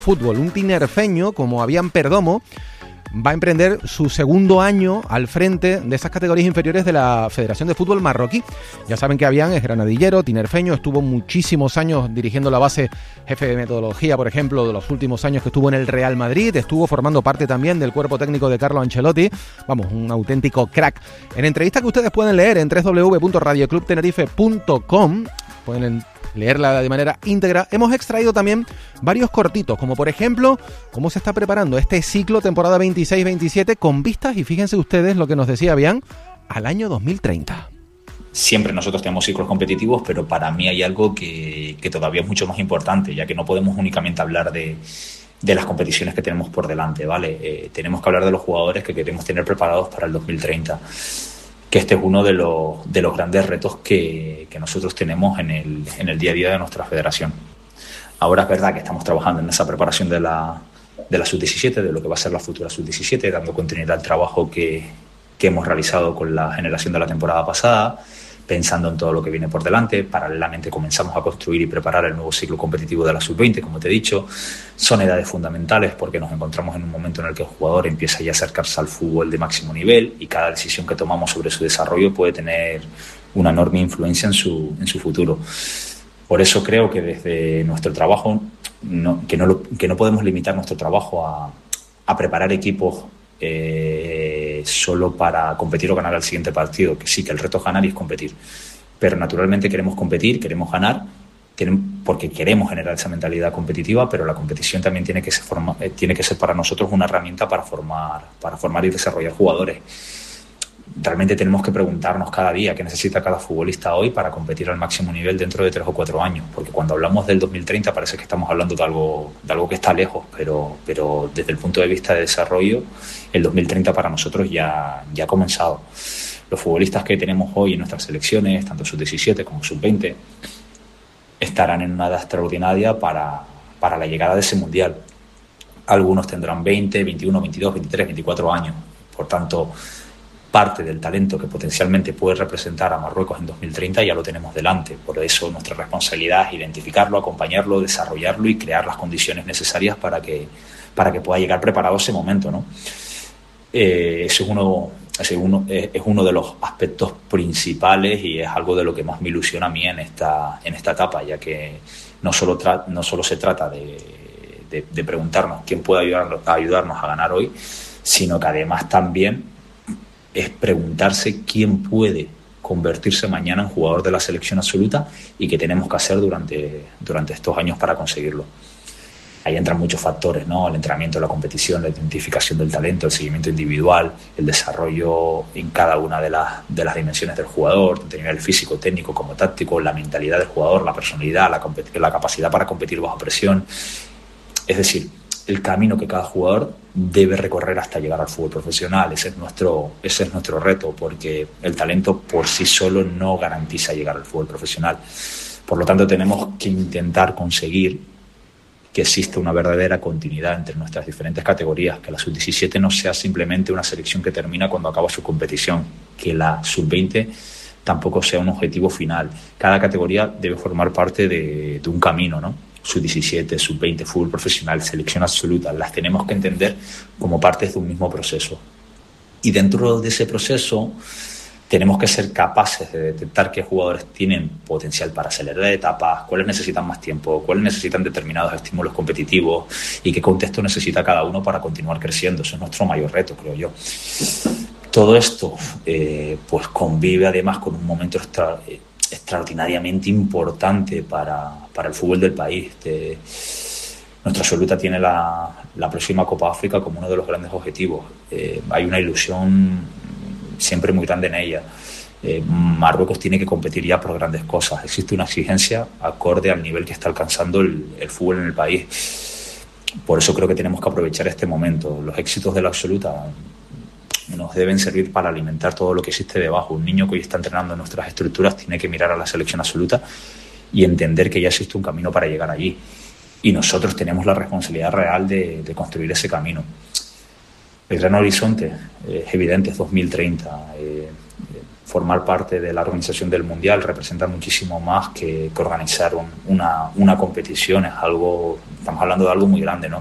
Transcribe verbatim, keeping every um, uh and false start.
Fútbol, un tinerfeño como Avian Perdomo va a emprender su segundo año al frente de esas categorías inferiores de la Federación de Fútbol Marroquí. Ya saben que Avian es granadillero, tinerfeño, estuvo muchísimos años dirigiendo la base, jefe de metodología, por ejemplo, de los últimos años que estuvo en el Real Madrid, estuvo formando parte también del cuerpo técnico de Carlo Ancelotti, vamos, un auténtico crack. En entrevista que ustedes pueden leer en doble u doble u doble u punto radio club tenerife punto com, pueden leerla de manera íntegra, hemos extraído también varios cortitos, como por ejemplo, cómo se está preparando este ciclo temporada veintiséis veintisiete con vistas, y fíjense ustedes lo que nos decía Avian, al año dos mil treinta. Siempre nosotros tenemos ciclos competitivos, pero para mí hay algo que, que todavía es mucho más importante, ya que no podemos únicamente hablar de, de las competiciones que tenemos por delante, ¿vale? Eh, tenemos que hablar de los jugadores que queremos tener preparados para el dos mil treinta. Que este es uno de los, de los grandes retos que, que nosotros tenemos en el, en el día a día de nuestra federación. Ahora es verdad que estamos trabajando en esa preparación de la, de la sub diecisiete, de lo que va a ser la futura sub diecisiete, dando continuidad al trabajo que, que hemos realizado con la generación de la temporada pasada, pensando en todo lo que viene por delante. Paralelamente comenzamos a construir y preparar el nuevo ciclo competitivo de la sub veinte, como te he dicho. Son edades fundamentales porque nos encontramos en un momento en el que el jugador empieza ya a acercarse al fútbol de máximo nivel y cada decisión que tomamos sobre su desarrollo puede tener una enorme influencia en su, en su futuro. Por eso creo que desde nuestro trabajo, no, que, no lo, que no podemos limitar nuestro trabajo a, a preparar equipos Eh, solo para competir o ganar al siguiente partido, que sí, que el reto es ganar y es competir, pero naturalmente queremos competir, queremos ganar, porque queremos generar esa mentalidad competitiva, pero la competición también tiene que ser, forma, tiene que ser para nosotros una herramienta para formar, para formar y desarrollar jugadores. Realmente tenemos que preguntarnos cada día qué necesita cada futbolista hoy para competir al máximo nivel dentro de tres o cuatro años, porque cuando hablamos del dos mil treinta parece que estamos hablando de algo, de algo que está lejos, pero, pero desde el punto de vista de desarrollo, el dos mil treinta para nosotros ya, ya ha comenzado. Los futbolistas que tenemos hoy en nuestras selecciones, tanto sub diecisiete como sub veinte, estarán en una edad extraordinaria para, para la llegada de ese mundial. Algunos tendrán veinte, veintiuno, veintidós, veintitrés, veinticuatro años, por tanto, parte del talento que potencialmente puede representar a Marruecos en dos mil treinta ya lo tenemos delante. Por eso nuestra responsabilidad es identificarlo, acompañarlo, desarrollarlo y crear las condiciones necesarias para que, para que pueda llegar preparado ese momento, ¿no? Eh, ese es uno, ese uno, eh, es uno de los aspectos principales y es algo de lo que más me ilusiona a mí en esta, en esta etapa, ya que no solo, tra- no solo se trata de, de, de preguntarnos quién puede ayudarnos, ayudarnos a ganar hoy, sino que además también es preguntarse quién puede convertirse mañana en jugador de la selección absoluta y qué tenemos que hacer durante, durante estos años para conseguirlo. Ahí entran muchos factores, ¿no? El entrenamiento, la competición, la identificación del talento, el seguimiento individual, el desarrollo en cada una de las, de las dimensiones del jugador, tanto a nivel físico, técnico como táctico, la mentalidad del jugador, la personalidad, la, compet- la capacidad para competir bajo presión. Es decir, el camino que cada jugador debe recorrer hasta llegar al fútbol profesional. Ese es nuestro, ese es nuestro reto, porque el talento por sí solo no garantiza llegar al fútbol profesional. Por lo tanto, tenemos que intentar conseguir que exista una verdadera continuidad entre nuestras diferentes categorías, que la sub diecisiete no sea simplemente una selección que termina cuando acaba su competición, que la sub veinte tampoco sea un objetivo final. Cada categoría debe formar parte de, de un camino, ¿no? sub diecisiete, sub veinte, fútbol profesional, selección absoluta, las tenemos que entender como partes de un mismo proceso. Y dentro de ese proceso tenemos que ser capaces de detectar qué jugadores tienen potencial para acelerar etapas, cuáles necesitan más tiempo, cuáles necesitan determinados estímulos competitivos y qué contexto necesita cada uno para continuar creciendo. Eso es nuestro mayor reto, creo yo. Todo esto eh, pues convive además con un momento extra, eh, extraordinariamente importante para, para el fútbol del país. De, nuestra absoluta tiene la, la próxima Copa África como uno de los grandes objetivos. Eh, hay una ilusión siempre muy grande en ella. Eh, Marruecos tiene que competir ya por grandes cosas. Existe una exigencia acorde al nivel que está alcanzando el, el fútbol en el país. Por eso creo que tenemos que aprovechar este momento. Los éxitos de la absoluta nos deben servir para alimentar todo lo que existe debajo. Un niño que hoy está entrenando en nuestras estructuras tiene que mirar a la selección absoluta y entender que ya existe un camino para llegar allí. Y nosotros tenemos la responsabilidad real de, de construir ese camino. El gran horizonte eh, es evidente, es dos mil treinta. Eh, formar parte de la organización del Mundial representa muchísimo más que, que organizar un, una, una competición. Es algo, estamos hablando de algo muy grande, ¿no?